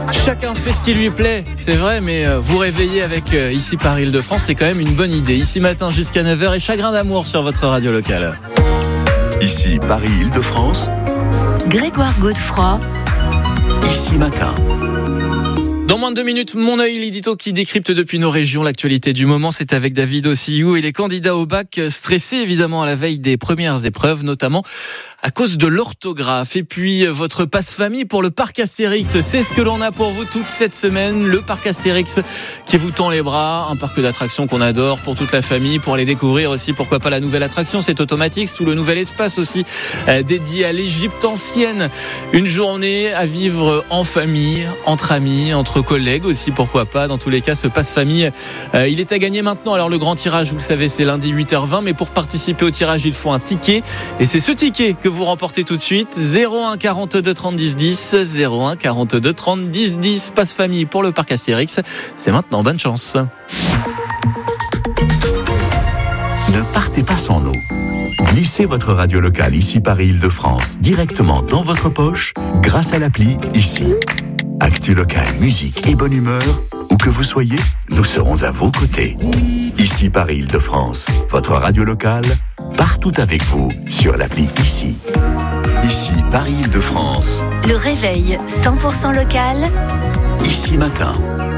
Chacun fait ce qui lui plaît, c'est vrai, mais vous réveiller avec ici Paris Île-de-France, c'est quand même une bonne idée. Ici matin jusqu'à 9h et Chagrin d'amour sur votre radio locale. Ici Paris Île-de-France, Grégoire Godefroy. Ici matin. Dans moins de 2 minutes, mon œil, l'édito qui décrypte depuis nos régions l'actualité du moment, c'est avec David Ossillou et les candidats au bac stressés évidemment à la veille des premières épreuves, notamment à cause de l'orthographe. Et puis votre passe-famille pour le parc Astérix, c'est ce que l'on a pour vous toute cette semaine. Le parc Astérix qui vous tend les bras, un parc d'attractions qu'on adore pour toute la famille, pour aller découvrir aussi, pourquoi pas la nouvelle attraction, c'est automatique, tout le nouvel espace aussi dédié à l'Égypte ancienne. Une journée à vivre en famille, entre amis, entre collègues aussi, pourquoi pas. Dans tous les cas, ce passe-famille, il est à gagner maintenant. Alors le grand tirage, vous le savez, c'est lundi 8h20, mais pour participer au tirage, il faut un ticket. Et c'est ce ticket que vous remportez tout de suite. 01 42 30 10 10, 01 42 30 10 10, passe-famille pour le parc Astérix. C'est maintenant, bonne chance. Ne partez pas sans nous. Glissez votre radio locale ici Paris Île-de-France directement dans votre poche grâce à l'appli Ici. Actu locale, musique et bonne humeur, où que vous soyez, nous serons à vos côtés. Ici Paris Île-de-France, votre radio locale, partout avec vous sur l'appli Ici. Ici Paris Île-de-France. Le réveil 100% local. Ici matin.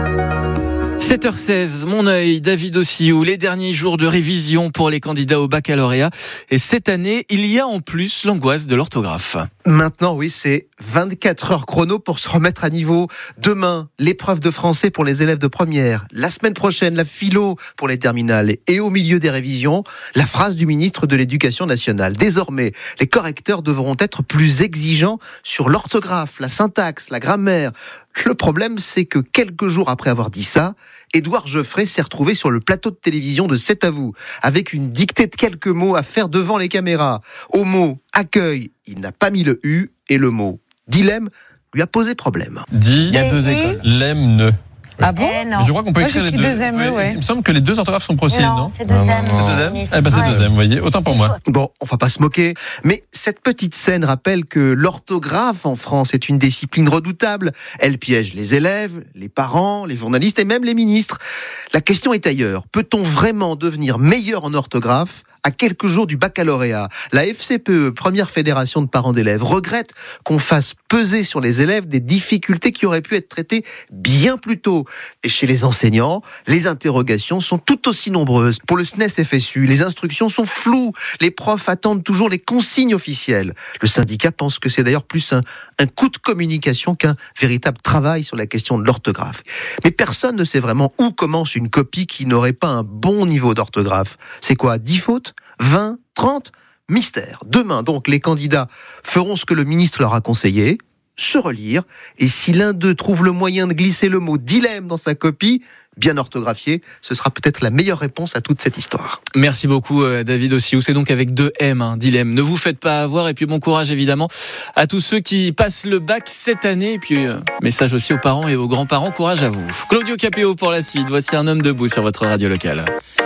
7h16, mon œil, David Ossillou, les derniers jours de révision pour les candidats au baccalauréat. Et cette année, il y a en plus l'angoisse de l'orthographe. Maintenant, oui, c'est 24 heures chrono pour se remettre à niveau. Demain, l'épreuve de français pour les élèves de première. La semaine prochaine, la philo pour les terminales. Et au milieu des révisions, la phrase du ministre de l'Éducation nationale. Désormais, les correcteurs devront être plus exigeants sur l'orthographe, la syntaxe, la grammaire. Le problème, c'est que quelques jours après avoir dit ça, Édouard Geoffrey s'est retrouvé sur le plateau de télévision de C'est à vous, avec une dictée de quelques mots à faire devant les caméras. Au mot « accueil », il n'a pas mis le « u » et le mot « dilemme » lui a posé problème. Il y a deux écoles. Lemme, ne. Ah bon? Non. Je crois qu'on peut écrire les deux. Ouais. Il me semble que les deux orthographes sont possibles, non? C'est deuxième. C'est deuxième? Eh ben, c'est deuxième, vous voyez. Autant pour moi. Bon, on va pas se moquer, mais cette petite scène rappelle que l'orthographe en France est une discipline redoutable. Elle piège les élèves, les parents, les journalistes et même les ministres. La question est ailleurs. Peut-on vraiment devenir meilleur en orthographe à quelques jours du baccalauréat? La FCPE, première fédération de parents d'élèves, regrette qu'on fasse peser sur les élèves des difficultés qui auraient pu être traitées bien plus tôt. Et chez les enseignants, les interrogations sont tout aussi nombreuses. Pour le SNES-FSU, les instructions sont floues. Les profs attendent toujours les consignes officielles. Le syndicat pense que c'est d'ailleurs plus un coup de communication qu'un véritable travail sur la question de l'orthographe. Mais personne ne sait vraiment où commence une copie qui n'aurait pas un bon niveau d'orthographe. C'est quoi, 10 fautes? 20? 30? Mystère. Demain, donc, les candidats feront ce que le ministre leur a conseillé, se relire, et si l'un d'eux trouve le moyen de glisser le mot « dilemme » dans sa copie, bien orthographié, ce sera peut-être la meilleure réponse à toute cette histoire. Merci beaucoup David Ossillou, c'est donc avec 2 M, dilemme. Ne vous faites pas avoir et puis bon courage évidemment à tous ceux qui passent le bac cette année. Et puis message aussi aux parents et aux grands-parents, courage à vous. Claudio Capéo pour la suite, voici Un homme debout sur votre radio locale.